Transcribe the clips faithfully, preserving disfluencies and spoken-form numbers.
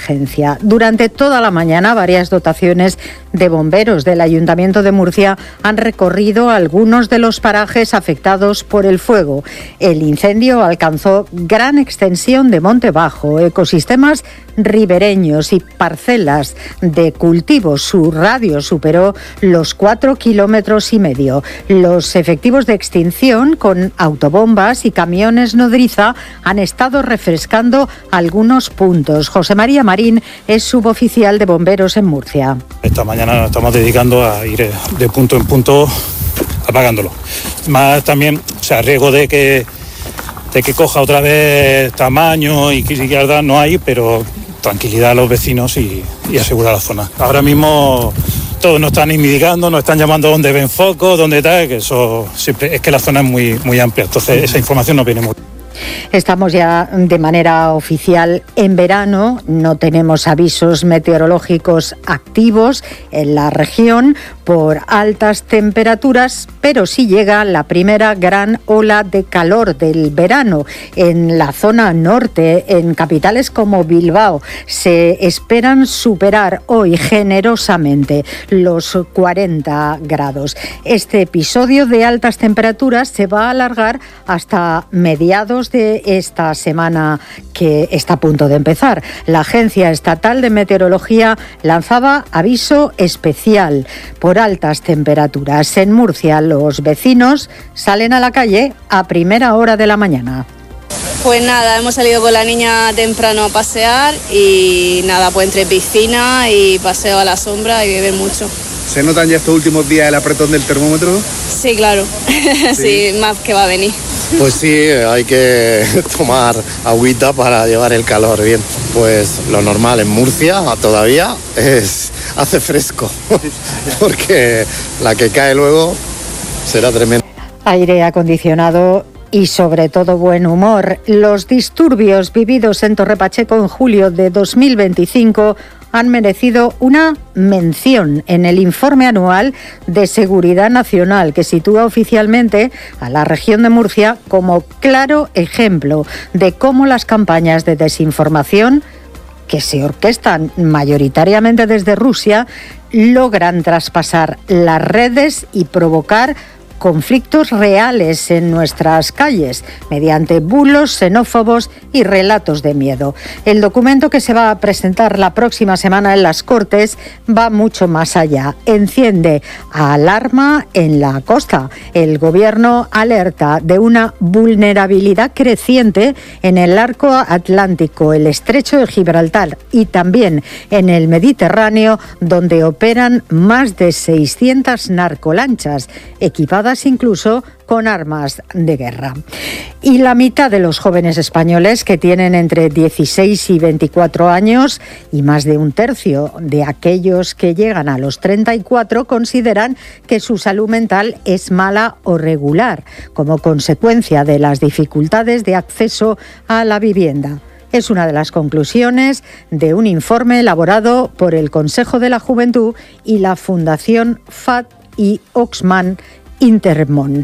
emergencia. Durante toda la mañana, varias dotaciones de bomberos del Ayuntamiento de Murcia han recorrido algunos de los parajes afectados por el fuego. El incendio alcanzó gran extensión de monte bajo, ecosistemas ribereños y parcelas de cultivo. Su radio superó los cuatro kilómetros y medio. Los efectivos de extinción, con autobombas y camiones nodriza, han estado refrescando algunos puntos. José María Marín es suboficial de bomberos en Murcia. Esta mañana nos estamos dedicando a ir de punto en punto apagándolo. Más también, o sea, riesgo de que, de que coja otra vez tamaño y que no hay, pero tranquilidad a los vecinos y, y asegurar la zona. Ahora mismo todos nos están indicando, nos están llamando dónde ven focos, dónde tal, que eso siempre es que la zona es muy, muy amplia, entonces esa información nos viene muy bien. Estamos ya de manera oficial en verano, no tenemos avisos meteorológicos activos en la región por altas temperaturas, pero sí llega la primera gran ola de calor del verano. En la zona norte, en capitales como Bilbao, se esperan superar hoy generosamente los cuarenta grados. Este episodio de altas temperaturas se va a alargar hasta mediados de esta semana que está a punto de empezar. La Agencia Estatal de Meteorología lanzaba aviso especial por altas temperaturas. En Murcia, los vecinos salen a la calle a primera hora de la mañana. Pues nada, hemos salido con la niña temprano a pasear y nada, pues entre piscina y paseo a la sombra y beber mucho. ¿Se notan ya estos últimos días el apretón del termómetro? Sí, claro. Sí, sí, más que va a venir. Pues sí, hay que tomar agüita para llevar el calor bien. Pues lo normal en Murcia todavía es hace fresco, porque la que cae luego será tremenda. Aire acondicionado y sobre todo buen humor. Los disturbios vividos en Torre Pacheco en julio de dos mil veinticinco han merecido una mención en el informe anual de Seguridad Nacional, que sitúa oficialmente a la región de Murcia como claro ejemplo de cómo las campañas de desinformación, que se orquestan mayoritariamente desde Rusia, logran traspasar las redes y provocar conflictos reales en nuestras calles mediante bulos xenófobos y relatos de miedo. El documento que se va a presentar la próxima semana en las Cortes va mucho más allá. Enciende alarma en la costa. El Gobierno alerta de una vulnerabilidad creciente en el arco atlántico, el estrecho de Gibraltar y también en el Mediterráneo, donde operan más de seiscientas narcolanchas equipadas incluso con armas de guerra. Y la mitad de los jóvenes españoles que tienen entre dieciséis y veinticuatro años y más de un tercio de aquellos que llegan a los treinta y cuatro consideran que su salud mental es mala o regular como consecuencia de las dificultades de acceso a la vivienda. Es una de las conclusiones de un informe elaborado por el Consejo de la Juventud y la Fundación F A T y Oxfam Intermón.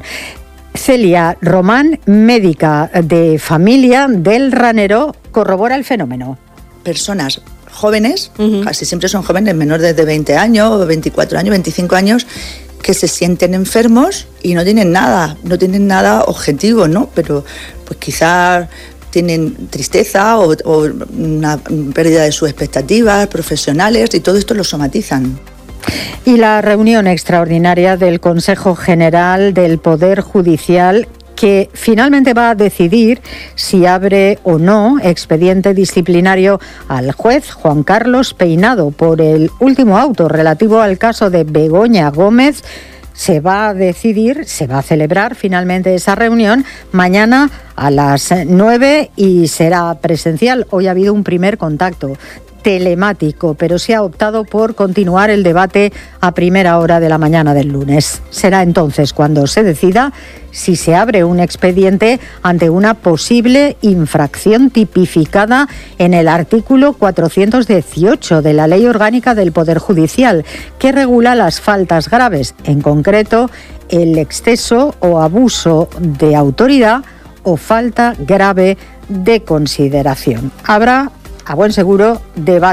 Celia Román, médica de familia del Ranero, corrobora el fenómeno. Personas jóvenes, uh-huh. casi siempre son jóvenes, menores de veinte años, veinticuatro años, veinticinco años, que se sienten enfermos y no tienen nada, no tienen nada objetivo, ¿no? Pero pues quizás tienen tristeza o, o una pérdida de sus expectativas profesionales y todo esto lo somatizan. Y la reunión extraordinaria del Consejo General del Poder Judicial, que finalmente va a decidir si abre o no expediente disciplinario al juez Juan Carlos Peinado por el último auto relativo al caso de Begoña Gómez. Se va a decidir, se va a celebrar finalmente esa reunión mañana a las nueve y será presencial. Hoy ha habido un primer contacto telemático, pero se ha optado por continuar el debate a primera hora de la mañana del lunes. Será entonces cuando se decida si se abre un expediente ante una posible infracción tipificada en el artículo cuatrocientos dieciocho de la Ley Orgánica del Poder Judicial, que regula las faltas graves, en concreto el exceso o abuso de autoridad o falta grave de consideración. Habrá, a buen seguro, debate